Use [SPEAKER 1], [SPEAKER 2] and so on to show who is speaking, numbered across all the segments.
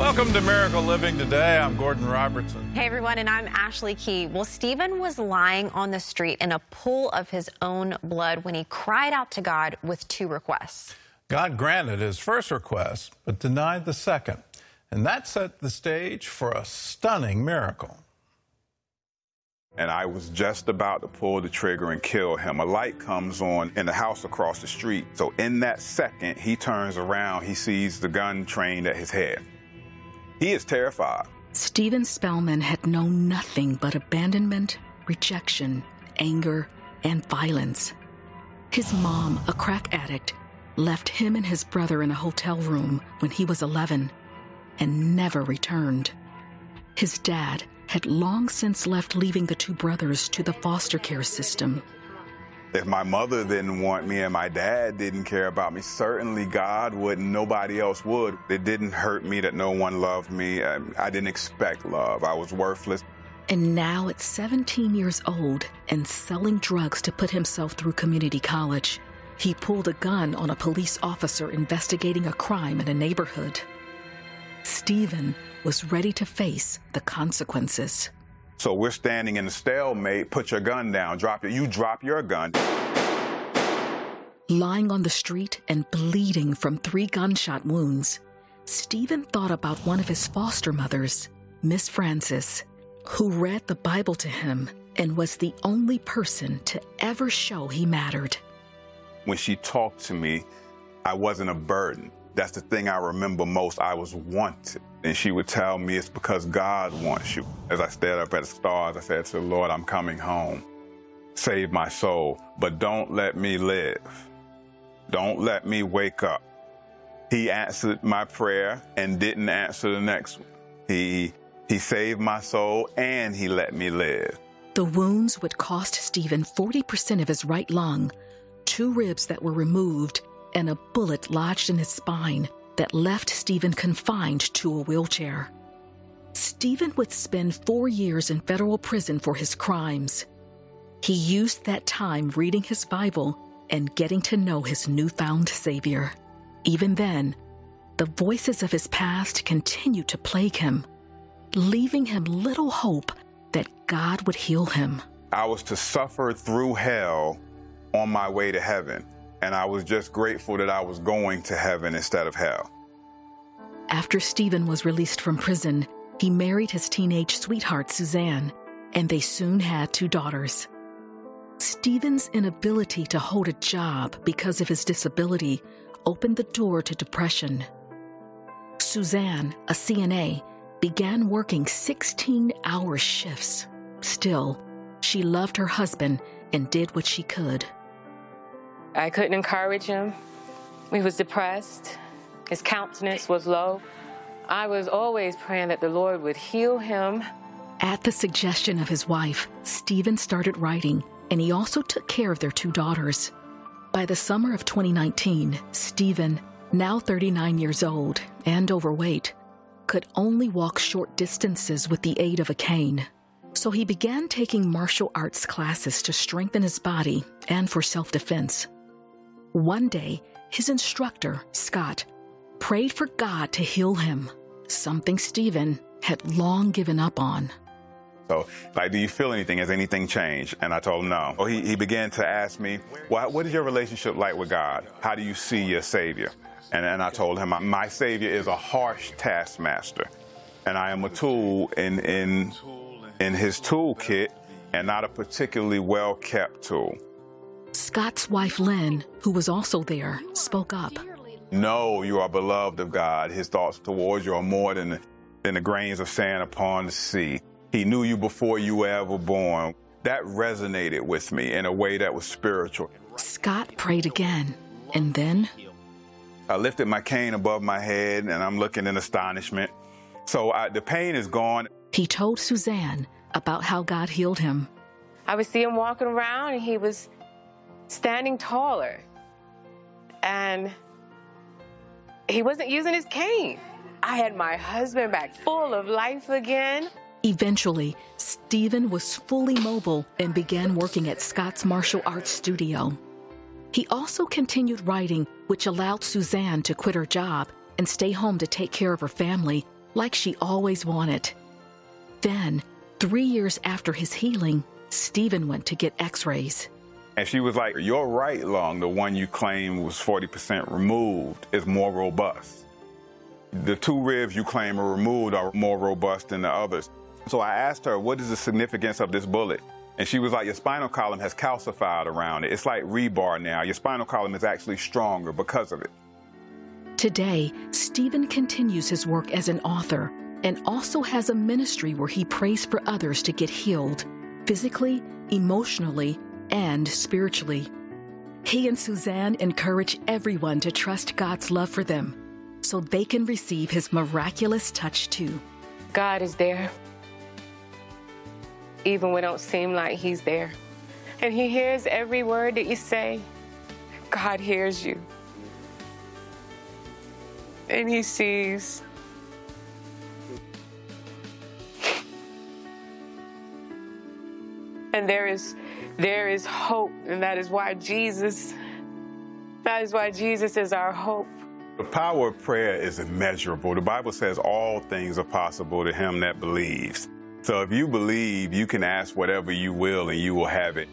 [SPEAKER 1] Welcome to Miracle Living Today. I'm Gordon Robertson.
[SPEAKER 2] Hey everyone, and I'm Ashley Key. Well, Stephen was lying on the street in a pool of his own blood when he cried out to God with two requests.
[SPEAKER 1] God granted his first request, but denied the second. And that set the stage for a stunning miracle.
[SPEAKER 3] And I was just about to pull the trigger and kill him. A light comes on in the house across the street. So in that second, he turns around, he sees the gun trained at his head. He is terrified.
[SPEAKER 4] Stephen Spellman had known nothing but abandonment, rejection, anger, and violence. His mom, a crack addict, left him and his brother in a hotel room when he was 11 and never returned. His dad had long since left, leaving the two brothers to the foster care system.
[SPEAKER 3] If my mother didn't want me and my dad didn't care about me, certainly God wouldn't, nobody else would. It didn't hurt me that no one loved me. I didn't expect love. I was worthless.
[SPEAKER 4] And now at 17 years old and selling drugs to put himself through community college, he pulled a gun on a police officer investigating a crime in a neighborhood. Stephen was ready to face the consequences.
[SPEAKER 3] So we're standing in a stalemate. Put your gun down. Drop it. You drop your gun.
[SPEAKER 4] Lying on the street and bleeding from 3 gunshot wounds, Stephen thought about one of his foster mothers, Miss Francis, who read the Bible to him and was the only person to ever show he mattered.
[SPEAKER 3] When she talked to me, I wasn't a burden. That's the thing I remember most. I was wanted. And she would tell me it's because God wants you. As I stared up at the stars, I said to the Lord, I'm coming home. Save my soul, but don't let me live. Don't let me wake up. He answered my prayer and didn't answer the next one. He saved my soul and he let me live.
[SPEAKER 4] The wounds would cost Stephen 40% of his right lung, 2 ribs that were removed, and a bullet lodged in his spine that left Stephen confined to a wheelchair. Stephen would spend 4 years in federal prison for his crimes. He used that time reading his Bible and getting to know his newfound Savior. Even then, the voices of his past continued to plague him, leaving him little hope that God would heal him.
[SPEAKER 3] I was to suffer through hell on my way to heaven. And I was just grateful that I was going to heaven instead of hell.
[SPEAKER 4] After Stephen was released from prison, he married his teenage sweetheart, Suzanne, and they soon had 2 daughters. Stephen's inability to hold a job because of his disability opened the door to depression. Suzanne, a CNA, began working 16-hour shifts. Still, she loved her husband and did what she could.
[SPEAKER 5] I couldn't encourage him. He was depressed. His countenance was low. I was always praying that the Lord would heal him.
[SPEAKER 4] At the suggestion of his wife, Stephen started writing, and he also took care of their 2 daughters. By the summer of 2019, Stephen, now 39 years old and overweight, could only walk short distances with the aid of a cane. So he began taking martial arts classes to strengthen his body and for self-defense. One day, his instructor, Scott, prayed for God to heal him, something Stephen had long given up on.
[SPEAKER 3] So, do you feel anything? Has anything changed? And I told him no. Well, he began to ask me, what is your relationship like with God? How do you see your Savior? And I told him, my Savior is a harsh taskmaster, and I am a tool in his toolkit and not a particularly well-kept tool.
[SPEAKER 4] Scott's wife, Lynn, who was also there, spoke up.
[SPEAKER 3] No, you are beloved of God. His thoughts towards you are more than the grains of sand upon the sea. He knew you before you were ever born. That resonated with me in a way that was spiritual.
[SPEAKER 4] Scott prayed again, and then
[SPEAKER 3] I lifted my cane above my head, and I'm looking in astonishment. So the pain is gone.
[SPEAKER 4] He told Suzanne about how God healed him.
[SPEAKER 5] I would see him walking around, and he was standing taller. And he wasn't using his cane. I had my husband back, full of life again.
[SPEAKER 4] Eventually, Stephen was fully mobile and began working at Scott's martial arts studio. He also continued writing, which allowed Suzanne to quit her job and stay home to take care of her family like she always wanted. Then, 3 years after his healing, Stephen went to get x-rays.
[SPEAKER 3] And she was like, your right lung, the one you claim was 40% removed, is more robust. The 2 ribs you claim are removed are more robust than the others. So I asked her, what is the significance of this bullet? And she was like, your spinal column has calcified around it. It's like rebar now. Your spinal column is actually stronger because of it.
[SPEAKER 4] Today, Stephen continues his work as an author and also has a ministry where he prays for others to get healed, physically, emotionally, and spiritually. He and Suzanne encourage everyone to trust God's love for them so they can receive his miraculous touch too.
[SPEAKER 5] God is there, even when it don't seem like he's there. And he hears every word that you say. God hears you. And he sees. And there is hope, and that is why Jesus is our hope.
[SPEAKER 3] The power of prayer is immeasurable. The Bible says all things are possible to him that believes. So if you believe, you can ask whatever you will and you will have it.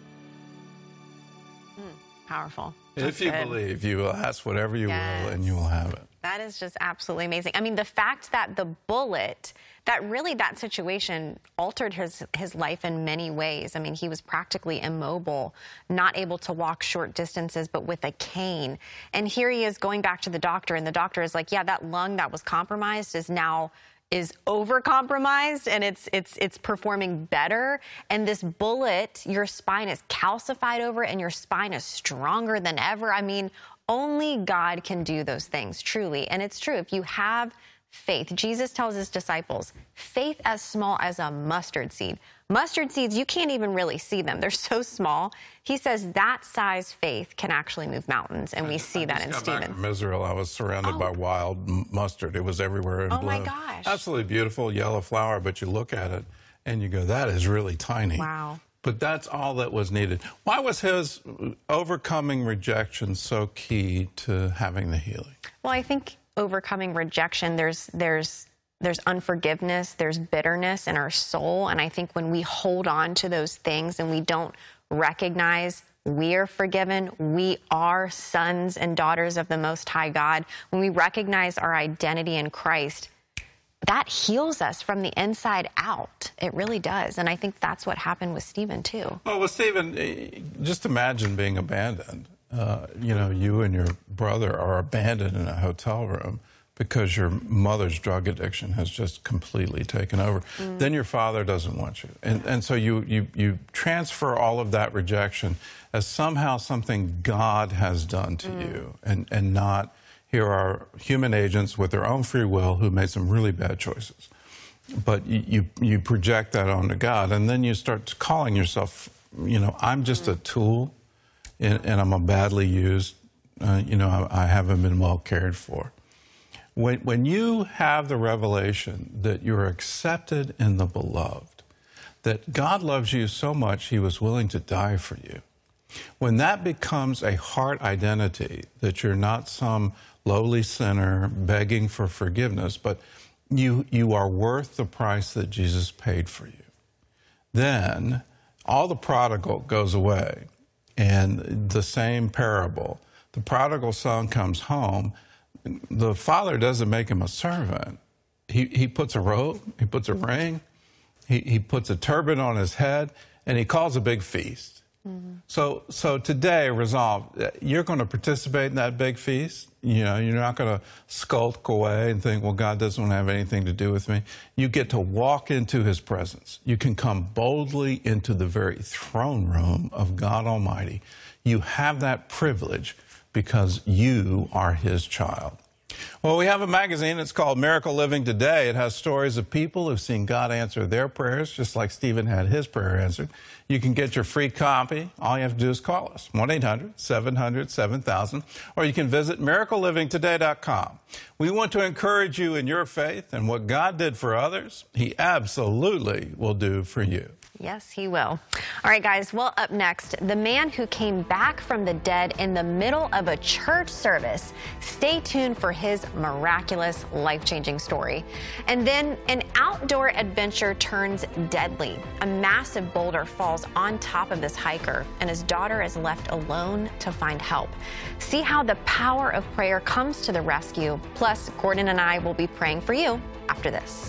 [SPEAKER 2] Powerful.
[SPEAKER 1] If you believe, you will ask whatever you will and you will have it.
[SPEAKER 2] That is just absolutely amazing. I mean, the fact that the bullet, that situation altered his life in many ways. I mean, he was practically immobile, not able to walk short distances, but with a cane. And here he is going back to the doctor, and the doctor is like, yeah, that lung that was compromised is over-compromised, and it's performing better. And this bullet, your spine is calcified over it, and your spine is stronger than ever. I mean, only God can do those things, truly. And it's true. If you have faith, Jesus tells his disciples, faith as small as a mustard seed. Mustard seeds, you can't even really see them. They're so small. He says that size faith can actually move mountains, and we see that in Stephen.
[SPEAKER 1] Back from Israel, I was surrounded by wild mustard. It was everywhere in bloom.
[SPEAKER 2] Oh, my gosh.
[SPEAKER 1] Absolutely beautiful yellow flower, but you look at it, and you go, that is really tiny.
[SPEAKER 2] Wow.
[SPEAKER 1] But that's all that was needed. Why was his overcoming rejection so key to having the healing?
[SPEAKER 2] Well, I think overcoming rejection, there's unforgiveness, there's bitterness in our soul. And I think when we hold on to those things and we don't recognize we are forgiven, we are sons and daughters of the Most High God, when we recognize our identity in Christ, that heals us from the inside out. It really does. And I think that's what happened with Stephen, too.
[SPEAKER 1] Well, with Stephen, just imagine being abandoned. You and your brother are abandoned in a hotel room because your mother's drug addiction has just completely taken over. Then your father doesn't want you. And so you transfer all of that rejection as somehow something God has done to you, and not, here are human agents with their own free will who made some really bad choices. But you project that onto God, and then you start calling yourself, I'm just a tool, and I'm a badly used, I haven't been well cared for. When you have the revelation that you're accepted in the beloved, that God loves you so much he was willing to die for you, when that becomes a heart identity, that you're not some lowly sinner begging for forgiveness, but you are worth the price that Jesus paid for you, then all the prodigal goes away. And the same parable, the prodigal son comes home. The father doesn't make him a servant. He puts a robe, he puts a ring, he puts a turban on his head, and he calls a big feast. So today, resolve, you're going to participate in that big feast. You're not going to skulk away and think, well, God doesn't have anything to do with me. You get to walk into his presence. You can come boldly into the very throne room of God Almighty. You have that privilege because you are his child. Well, we have a magazine. It's called Miracle Living Today. It has stories of people who've seen God answer their prayers, just like Stephen had his prayer answered. You can get your free copy. All you have to do is call us, 1-800-700-7000, or you can visit miraclelivingtoday.com. We want to encourage you in your faith, and what God did for others, he absolutely will do for you.
[SPEAKER 2] Yes, he will. All right, guys. Well, up next, the man who came back from the dead in the middle of a church service. Stay tuned for his miraculous, life-changing story. And then an outdoor adventure turns deadly. A massive boulder falls on top of this hiker, and his daughter is left alone to find help. See how the power of prayer comes to the rescue. Plus, Gordon and I will be praying for you after this.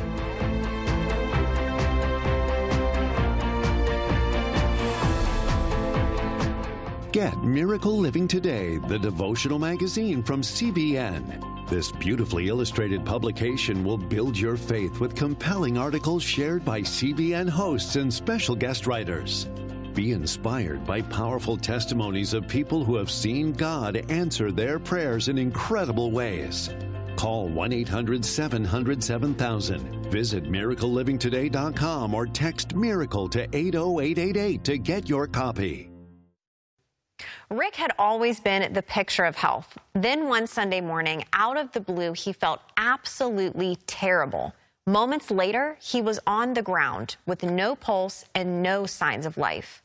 [SPEAKER 6] Get Miracle Living Today, the devotional magazine from CBN. This beautifully illustrated publication will build your faith with compelling articles shared by CBN hosts and special guest writers. Be inspired by powerful testimonies of people who have seen God answer their prayers in incredible ways. Call 1-800-700-7000. Visit miraclelivingtoday.com or text MIRACLE to 80888 to get your copy.
[SPEAKER 2] Rick had always been the picture of health. Then one Sunday morning, out of the blue, he felt absolutely terrible. Moments later, he was on the ground with no pulse and no signs of life.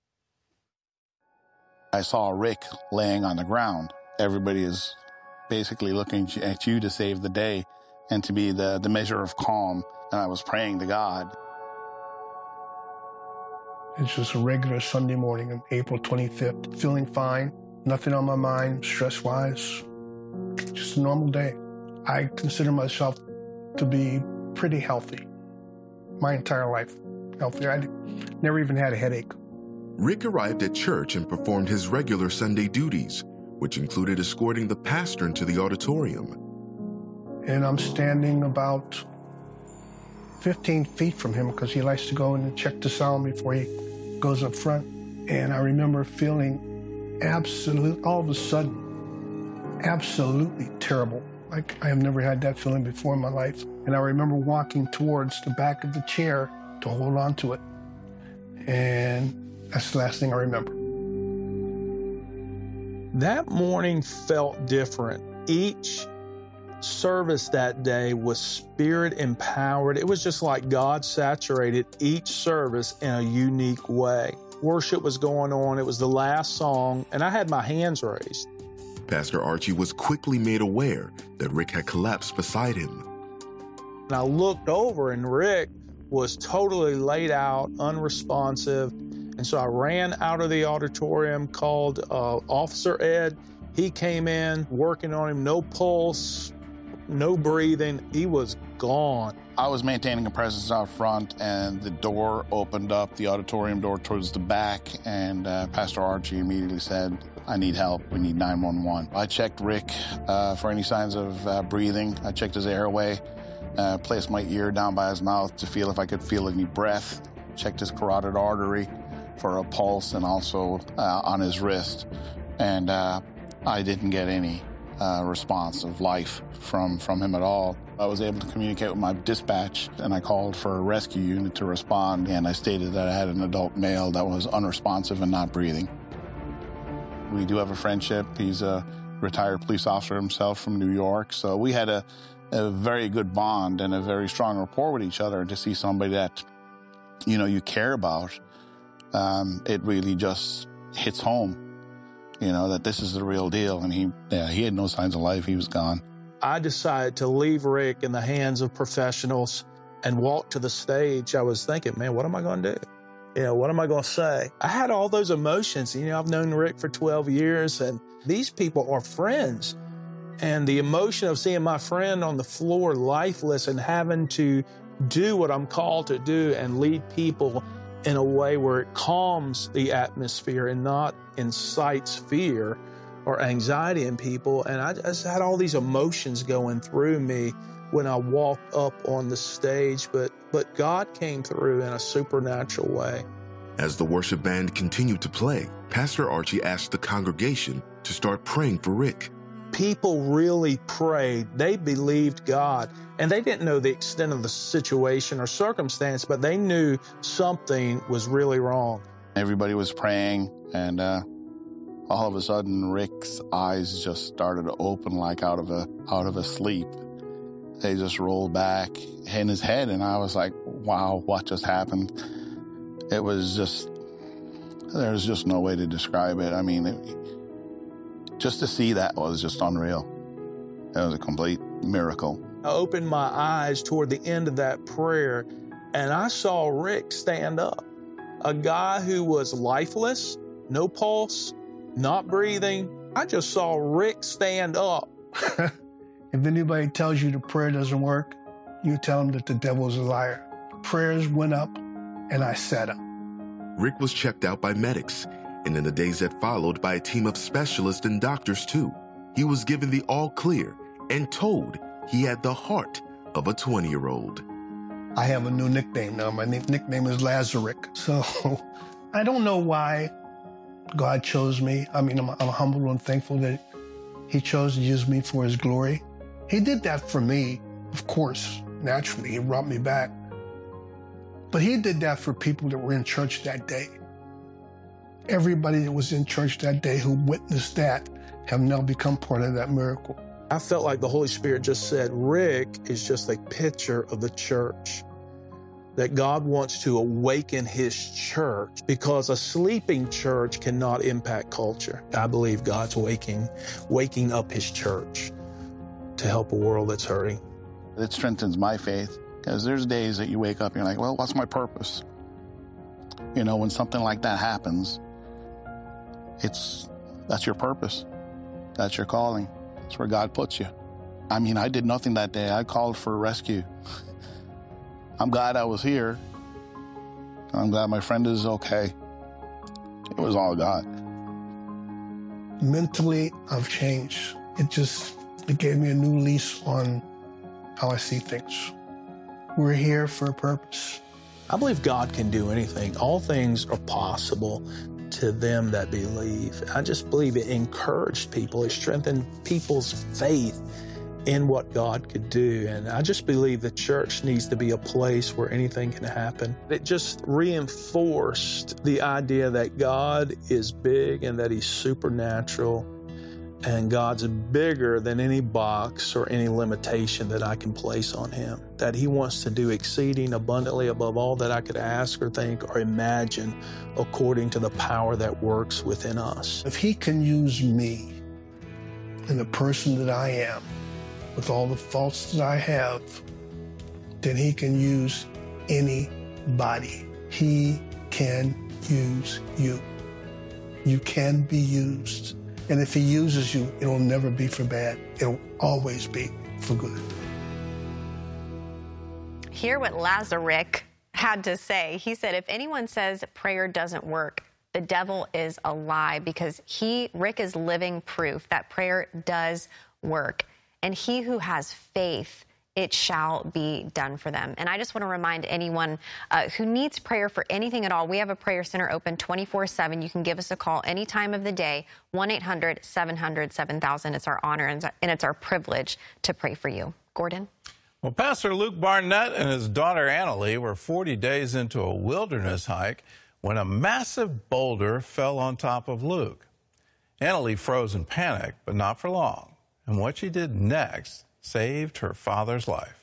[SPEAKER 7] I saw Rick laying on the ground. Everybody is basically looking at you to save the day and to be the measure of calm. And I was praying to God.
[SPEAKER 8] It's just a regular Sunday morning of April 25th. Feeling fine, nothing on my mind, stress-wise. Just a normal day. I consider myself to be pretty healthy. My entire life, healthy. I never even had a headache.
[SPEAKER 9] Rick arrived at church and performed his regular Sunday duties, which included escorting the pastor into the auditorium.
[SPEAKER 8] And I'm standing about 15 feet from him because he likes to go in and check the sound before he goes up front. And I remember feeling all of a sudden, absolutely terrible. Like I have never had that feeling before in my life. And I remember walking towards the back of the chair to hold on to it. And that's the last thing I remember.
[SPEAKER 10] That morning felt different. Each service that day was spirit empowered. It was just like God saturated each service in a unique way. Worship was going on. It was the last song, and I had my hands raised.
[SPEAKER 9] Pastor Archie was quickly made aware that Rick had collapsed beside him.
[SPEAKER 10] And I looked over, and Rick was totally laid out, unresponsive. And so I ran out of the auditorium, called Officer Ed. He came in, working on him, no pulse, no breathing. He was gone.
[SPEAKER 7] I was maintaining a presence out front, and the door opened up, the auditorium door towards the back, and Pastor Archie immediately said, "I need help. We need 911. I checked Rick for any signs of breathing. I checked his airway, placed my ear down by his mouth to feel if I could feel any breath, checked his carotid artery for a pulse, and also on his wrist. And I didn't get any response of life from him at all. I was able to communicate with my dispatch, and I called for a rescue unit to respond, and I stated that I had an adult male that was unresponsive and not breathing. We do have a friendship. He's a retired police officer himself from New York, so we had a very good bond and a very strong rapport with each other. And to see somebody that, you care about, it really just hits home. That this is the real deal. And he had no signs of life. He was gone.
[SPEAKER 10] I decided to leave Rick in the hands of professionals and walk to the stage. I was thinking, man, what am I going to do? What am I going to say? I had all those emotions. I've known Rick for 12 years, and these people are friends. And the emotion of seeing my friend on the floor lifeless and having to do what I'm called to do and lead people in a way where it calms the atmosphere and not incites fear or anxiety in people. And I just had all these emotions going through me when I walked up on the stage, but God came through in a supernatural way.
[SPEAKER 9] As the worship band continued to play, Pastor Archie asked the congregation to start praying for Rick.
[SPEAKER 10] People really prayed. They believed God, and they didn't know the extent of the situation or circumstance, but they knew something was really wrong.
[SPEAKER 7] Everybody was praying, and all of a sudden, Rick's eyes just started to open like out of a sleep. They just rolled back in his head, and I was like, wow, what just happened? It was just, there's just no way to describe it. I mean, just to see that was just unreal. It was a complete miracle.
[SPEAKER 10] I opened my eyes toward the end of that prayer, and I saw Rick stand up. A guy who was lifeless, no pulse, not breathing. I just saw Rick stand up.
[SPEAKER 8] If anybody tells you the prayer doesn't work, you tell them that the devil's a liar. Prayers went up, and I sat up.
[SPEAKER 9] Rick was checked out by medics, and in the days that followed by a team of specialists and doctors too. He was given the all clear and told he had the heart of a 20-year-old.
[SPEAKER 8] I have a new nickname now. My nickname is Lazarick. So I don't know why God chose me. I mean, I'm humble and thankful that he chose to use me for his glory. He did that for me, of course, naturally. He brought me back. But he did that for people that were in church that day. Everybody that was in church that day who witnessed that have now become part of that miracle.
[SPEAKER 10] I felt like the Holy Spirit just said, Rick is just a picture of the church, that God wants to awaken his church because a sleeping church cannot impact culture. I believe God's waking up his church to help a world that's hurting.
[SPEAKER 7] It strengthens my faith because there's days that you wake up and you're like, well, what's my purpose? You know, when something like that happens, that's your purpose. That's your calling. That's where God puts you. I mean, I did nothing that day. I called for rescue. I'm glad I was here. I'm glad my friend is okay. It was all God.
[SPEAKER 8] Mentally, I've changed. It gave me a new lease on how I see things. We're here for a purpose.
[SPEAKER 10] I believe God can do anything. All things are possible to them that believe. I just believe it encouraged people. It strengthened people's faith in what God could do. And I just believe the church needs to be a place where anything can happen. It just reinforced the idea that God is big and that he's supernatural, and God's bigger than any box or any limitation that I can place on him, that he wants to do exceeding abundantly above all that I could ask or think or imagine, according to the power that works within us.
[SPEAKER 8] If he can use me and the person that I am, with all the faults that I have, then he can use anybody. He can use you. You can be used. And if he uses you, it'll never be for bad. It'll always be for good.
[SPEAKER 2] Hear what Lazarick had to say. He said, if anyone says prayer doesn't work, the devil is a lie, because Rick is living proof that prayer does work. And he who has faith, it shall be done for them. And I just want to remind anyone who needs prayer for anything at all, we have a prayer center open 24/7. You can give us a call any time of the day, 1-800-700-7000. It's our honor and it's our privilege to pray for you. Gordon?
[SPEAKER 1] Well, Pastor Luke Barnett and his daughter Annalie were 40 days into a wilderness hike when a massive boulder fell on top of Luke. Annalie froze in panic, but not for long. And what she did next saved her father's life.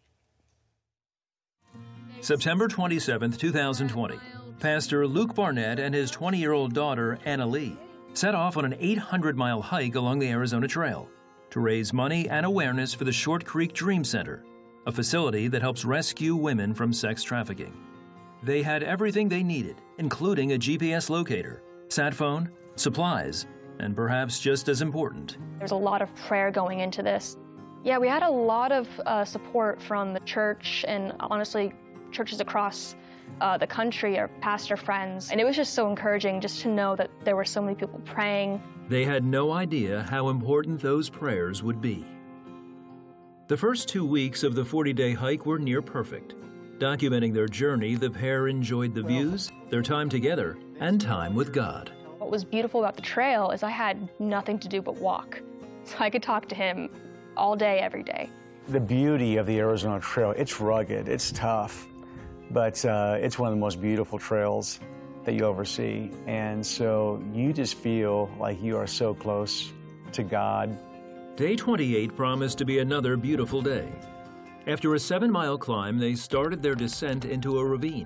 [SPEAKER 11] September 27, 2020, Pastor Luke Barnett and his 20-year-old daughter, Annalie, set off on an 800-mile hike along the Arizona Trail to raise money and awareness for the Short Creek Dream Center, a facility that helps rescue women from sex trafficking. They had everything they needed, including a GPS locator, sat phone, supplies, and perhaps just as important,
[SPEAKER 12] there's a lot of prayer going into this. Yeah, we had a lot of support from the church and honestly churches across the country, our pastor friends. And it was just so encouraging just to know that there were so many people praying.
[SPEAKER 11] They had no idea how important those prayers would be. The first 2 weeks of the 40-day hike were near perfect. Documenting their journey, the pair enjoyed the views, their time together, and time with God.
[SPEAKER 12] What was beautiful about the trail is I had nothing to do but walk. So I could talk to him all day, every day.
[SPEAKER 13] The beauty of the Arizona Trail, it's rugged, it's tough, but it's one of the most beautiful trails that you ever see. And so you just feel like you are so close to God.
[SPEAKER 11] Day 28 promised to be another beautiful day. After a 7-mile climb, they started their descent into a ravine.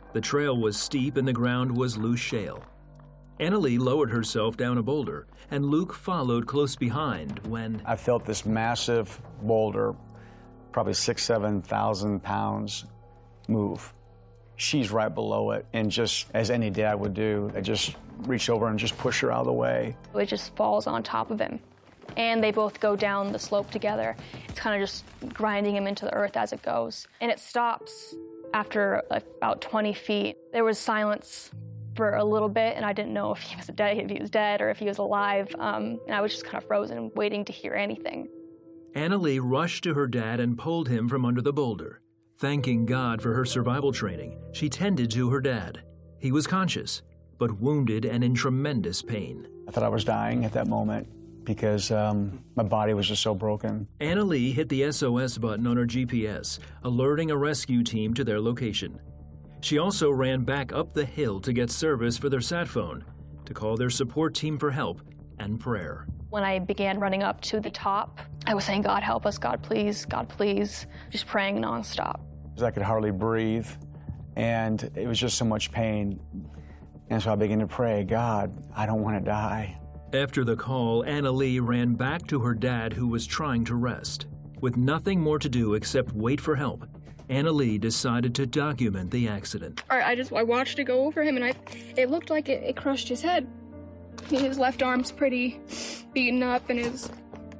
[SPEAKER 11] The trail was steep and the ground was loose shale. Annalee lowered herself down a boulder, and Luke followed close behind when
[SPEAKER 13] I felt this massive boulder, probably 6,000 to 7,000 pounds, move. She's right below it, and just as any dad would do, I just reached over and just pushed her out of the way.
[SPEAKER 12] It just falls on top of him, and they both go down the slope together. It's kind of just grinding him into the earth as it goes, and it stops after about 20 feet. There was silence for a little bit, and I didn't know if he was dead or if he was alive, and I was just kind of frozen, waiting to hear anything.
[SPEAKER 11] Annalee rushed to her dad and pulled him from under the boulder. Thanking God for her survival training, she tended to her dad. He was conscious, but wounded and in tremendous pain.
[SPEAKER 13] I thought I was dying at that moment because my body was just so broken.
[SPEAKER 11] Annalee hit the SOS button on her GPS, alerting a rescue team to their location. She also ran back up the hill to get service for their sat phone, to call their support team for help and prayer.
[SPEAKER 12] When I began running up to the top, I was saying, God help us, God please, just praying nonstop.
[SPEAKER 13] I could hardly breathe, and it was just so much pain. And so I began to pray, God, I don't want to die.
[SPEAKER 11] After the call, Annalee ran back to her dad, who was trying to rest. With nothing more to do except wait for help, Annalee decided to document the accident.
[SPEAKER 14] I watched it go over him, and it looked like it crushed his head. His left arm's pretty beaten up, and his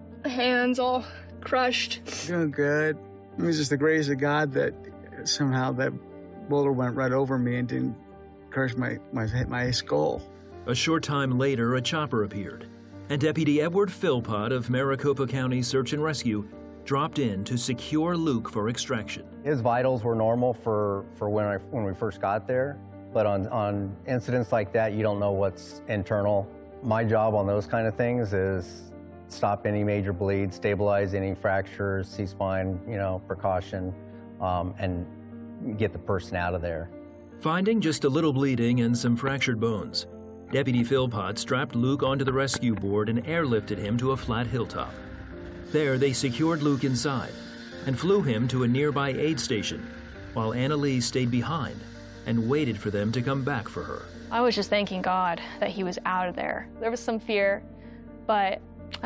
[SPEAKER 14] hands all crushed.
[SPEAKER 15] Doing good. It was just the grace of God that somehow that boulder went right over me and didn't crush my skull.
[SPEAKER 11] A short time later, a chopper appeared, and Deputy Edward Philpott of Maricopa County Search and Rescue dropped in to secure Luke for extraction.
[SPEAKER 16] His vitals were normal for when we first got there, but on incidents like that, you don't know what's internal. My job on those kind of things is stop any major bleeds, stabilize any fractures, C-spine, precaution, and get the person out of there.
[SPEAKER 11] Finding just a little bleeding and some fractured bones, Deputy Philpott strapped Luke onto the rescue board and airlifted him to a flat hilltop. There, they secured Luke inside and flew him to a nearby aid station, while Annalee stayed behind and waited for them to come back for her.
[SPEAKER 12] I was just thanking God that he was out of there. There was some fear, but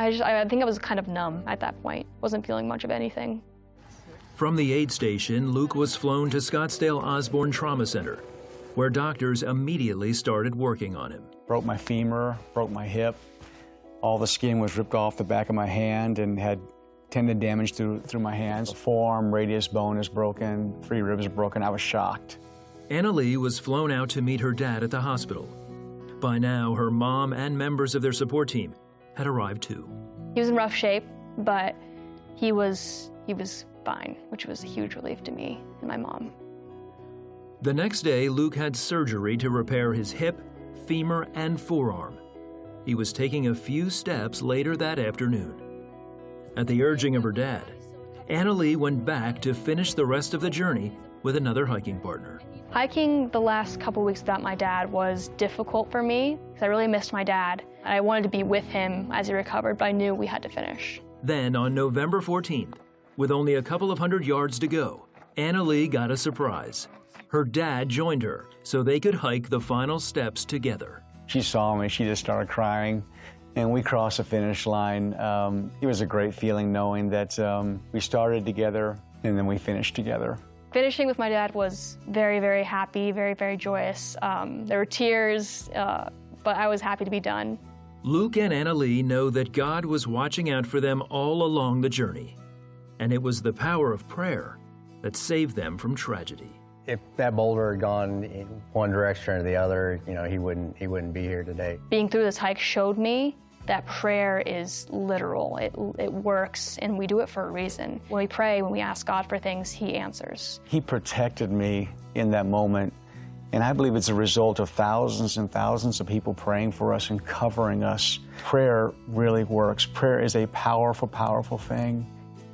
[SPEAKER 12] I think I was kind of numb at that point. Wasn't feeling much of anything.
[SPEAKER 11] From the aid station, Luke was flown to Scottsdale Osborne Trauma Center, where doctors immediately started working on him.
[SPEAKER 13] Broke my femur, broke my hip. All the skin was ripped off the back of my hand and had tendon damage through my hands. The forearm radius bone is broken, 3 ribs are broken. I was shocked.
[SPEAKER 11] Annalee was flown out to meet her dad at the hospital. By now, her mom and members of their support team had arrived too.
[SPEAKER 12] He was in rough shape, but he was fine, which was a huge relief to me and my mom.
[SPEAKER 11] The next day, Luke had surgery to repair his hip, femur, and forearm. He was taking a few steps later that afternoon. At the urging of her dad, Annalee went back to finish the rest of the journey with another hiking partner.
[SPEAKER 12] Hiking the last couple weeks without my dad was difficult for me because I really missed my dad. I wanted to be with him as he recovered, but I knew we had to finish.
[SPEAKER 11] Then on November 14th, with only a couple of 100 yards to go, Annalee got a surprise. Her dad joined her so they could hike the final steps together.
[SPEAKER 13] She saw me, she just started crying, and we crossed the finish line. It was a great feeling knowing that we started together and then we finished together.
[SPEAKER 12] Finishing with my dad was very, very happy, very, very joyous. There were tears, but I was happy to be done.
[SPEAKER 11] Luke and Annalee know that God was watching out for them all along the journey, and it was the power of prayer that saved them from tragedy.
[SPEAKER 16] If that boulder had gone in one direction or the other, he wouldn't be here today.
[SPEAKER 12] Being through this hike showed me that prayer is literal. It works, and we do it for a reason. When we pray, when we ask God for things, He answers.
[SPEAKER 13] He protected me in that moment, and I believe it's a result of thousands and thousands of people praying for us and covering us. Prayer really works. Prayer is a powerful, powerful thing.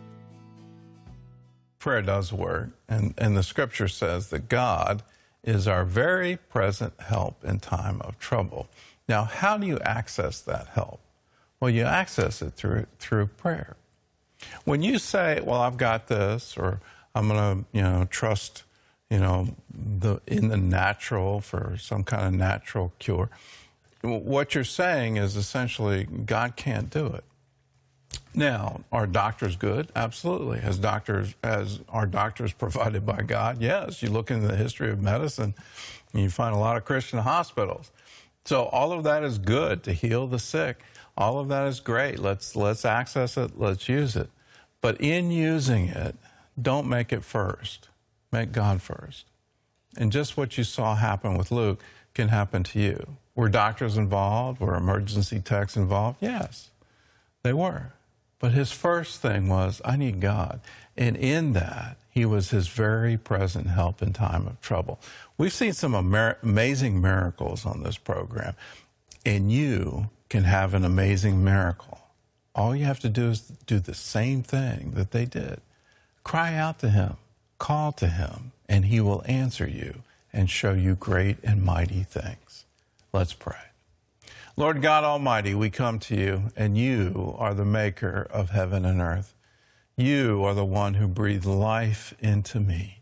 [SPEAKER 1] Prayer does work, and the scripture says that God is our very present help in time of trouble. Now, how do you access that help? Well, you access it through prayer. When you say, well, I've got this, or I'm going to, trust, in the natural for some kind of natural cure. What you're saying is essentially God can't do it. Now, are doctors good? Absolutely. As are doctors provided by God? Yes. You look into the history of medicine, and you find a lot of Christian hospitals. So all of that is good to heal the sick. All of that is great. Let's access it. Let's use it. But in using it, don't make it first. Make God first. And just what you saw happen with Luke can happen to you. Were doctors involved? Were emergency techs involved? Yes, they were. But his first thing was, I need God. And in that, he was his very present help in time of trouble. We've seen some amazing miracles on this program. And you can have an amazing miracle. All you have to do is do the same thing that they did. Cry out to him, call to him, and he will answer you and show you great and mighty things. Let's pray. Lord God Almighty, we come to you, and you are the maker of heaven and earth. You are the one who breathed life into me.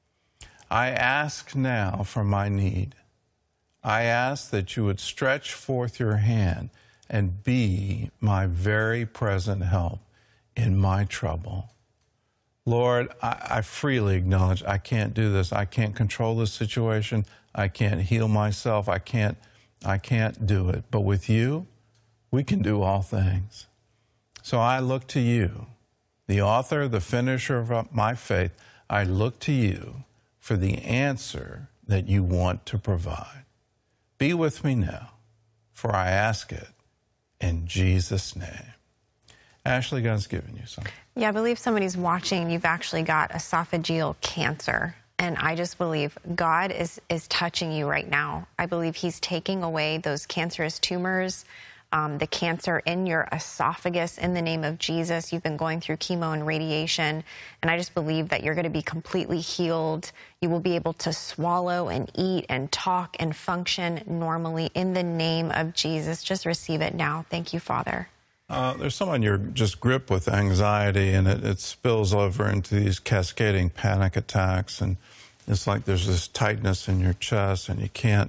[SPEAKER 1] I ask now for my need. I ask that you would stretch forth your hand and be my very present help in my trouble. Lord, I freely acknowledge I can't do this. I can't control this situation. I can't heal myself. I can't do it. But with you, we can do all things. So I look to you, the author, the finisher of my faith. I look to you for the answer that you want to provide. Be with me now, for I ask it in Jesus' name. Ashley, God's given you something.
[SPEAKER 2] Yeah, I believe somebody's watching. You've actually got esophageal cancer. And I just believe God is touching you right now. I believe he's taking away those cancerous tumors, the cancer in your esophagus in the name of Jesus. You've been going through chemo and radiation. And I just believe that you're going to be completely healed. You will be able to swallow and eat and talk and function normally in the name of Jesus. Just receive it now. Thank you, Father.
[SPEAKER 1] There's someone you're just gripped with anxiety, and it spills over into these cascading panic attacks, and it's like there's this tightness in your chest, and you can't,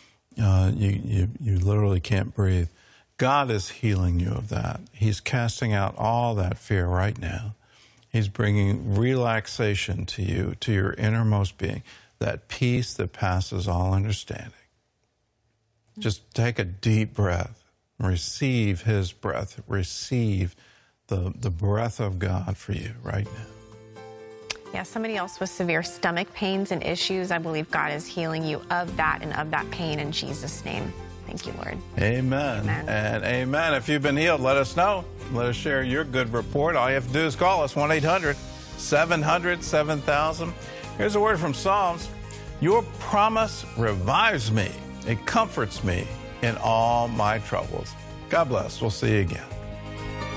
[SPEAKER 1] you literally can't breathe. God is healing you of that. He's casting out all that fear right now. He's bringing relaxation to you, to your innermost being, that peace that passes all understanding. Just take a deep breath. Receive his breath. Receive the breath of God for you right now.
[SPEAKER 2] Yeah, somebody else with severe stomach pains and issues, I believe God is healing you of that and of that pain in Jesus' name. Thank you, Lord.
[SPEAKER 1] Amen.
[SPEAKER 2] Amen.
[SPEAKER 1] And amen. If you've been healed, let us know. Let us share your good report. All you have to do is call us, 1-800-700-7000. Here's a word from Psalms. Your promise revives me. It comforts me in all my troubles. God bless. We'll see you again.